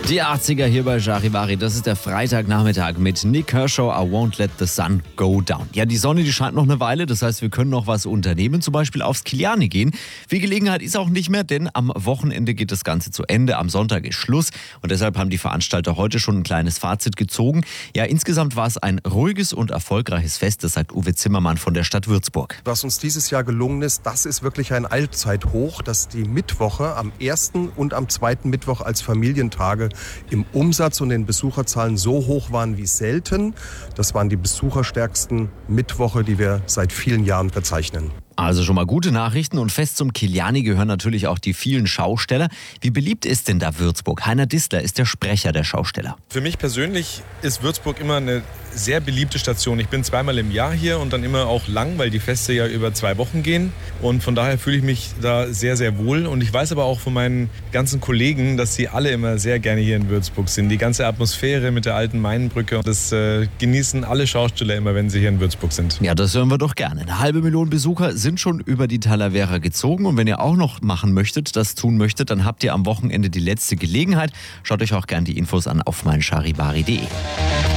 Die 80er hier bei Charivari, das ist der Freitagnachmittag mit Nick Kershaw, I Won't Let the Sun Go Down. Ja, die Sonne, die scheint noch eine Weile, das heißt, wir können noch was unternehmen, zum Beispiel aufs Kiliani gehen. Viel Gelegenheit ist auch nicht mehr, denn am Wochenende geht das Ganze zu Ende, am Sonntag ist Schluss und deshalb haben die Veranstalter heute schon ein kleines Fazit gezogen. Ja, insgesamt war es ein ruhiges und erfolgreiches Fest, das sagt Uwe Zimmermann von der Stadt Würzburg. Was uns dieses Jahr gelungen ist, das ist wirklich ein Allzeithoch, dass die Mittwoche am ersten und am zweiten Mittwoch als Familientage im Umsatz und den Besucherzahlen so hoch waren wie selten. Das waren die besucherstärksten Mittwoche, die wir seit vielen Jahren verzeichnen. Also schon mal gute Nachrichten und fest zum Kiliani gehören natürlich auch die vielen Schausteller. Wie beliebt ist denn da Würzburg? Heiner Distler ist der Sprecher der Schausteller. Für mich persönlich ist Würzburg immer eine sehr beliebte Station. Ich bin zweimal im Jahr hier und dann immer auch lang, weil die Feste ja über 2 Wochen gehen. Und von daher fühle ich mich da sehr, sehr wohl. Und ich weiß aber auch von meinen ganzen Kollegen, dass sie alle immer sehr gerne hier in Würzburg sind. Die ganze Atmosphäre mit der alten Mainbrücke, das genießen alle Schausteller immer, wenn sie hier in Würzburg sind. Ja, das hören wir doch gerne. 500.000 Besucher sind schon über die Talavera gezogen. Und wenn ihr auch noch machen möchtet, das tun möchtet, dann habt ihr am Wochenende die letzte Gelegenheit. Schaut euch auch gerne die Infos an auf meincharivari.de.